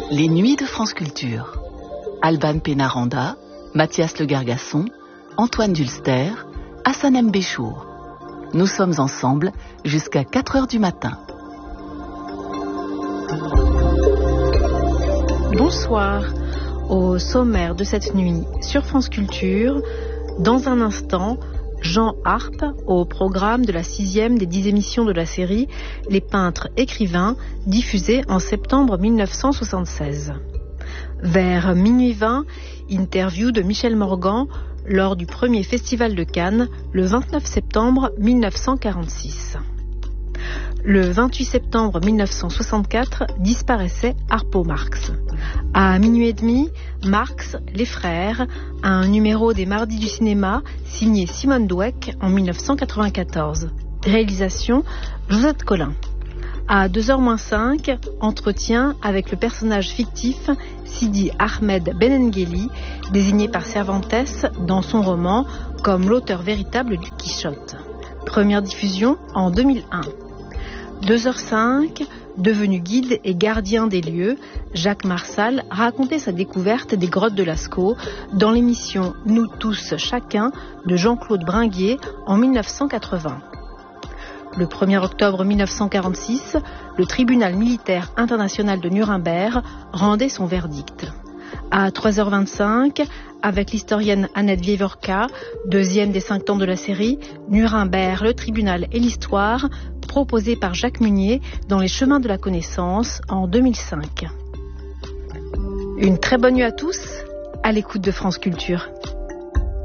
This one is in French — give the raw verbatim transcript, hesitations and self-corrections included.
Les Nuits de France Culture. Alban Pénaranda, Mathias Le Gargasson, Antoine Dulster, Hassanem Béchour. Nous sommes ensemble jusqu'à quatre heures du matin. Bonsoir. Au sommaire de cette nuit sur France Culture, dans un instant, Jean Harpe au programme de la sixième des dix émissions de la série Les peintres écrivains, diffusée en septembre mille neuf cent soixante-seize. Vers minuit vingt, interview de Michel Morgan lors du premier festival de Cannes le vingt-neuf septembre mille neuf cent quarante-six. Le vingt-huit septembre mille neuf cent soixante-quatre disparaissait Harpo Marx. À minuit et demi, Marx, les frères, un numéro des Mardis du cinéma signé Simone Dweck en mille neuf cent quatre-vingt-quatorze. Réalisation Josette Collin. À deux heures moins cinq, entretien avec le personnage fictif Sidi Ahmed Benengeli, désigné par Cervantes dans son roman comme l'auteur véritable du Quichotte. Première diffusion en deux mille un. deux heures cinq, devenu guide et gardien des lieux, Jacques Marsal racontait sa découverte des grottes de Lascaux dans l'émission Nous tous chacun de Jean-Claude Bringuier en mille neuf cent quatre-vingts. Le premier octobre mille neuf cent quarante-six, le tribunal militaire international de Nuremberg rendait son verdict. À trois heures vingt-cinq, avec l'historienne Annette Vievorka, deuxième des cinq temps de la série, Nuremberg, le tribunal et l'histoire, proposé par Jacques Munier dans Les chemins de la connaissance en deux mille cinq. Une très bonne nuit à tous, à l'écoute de France Culture.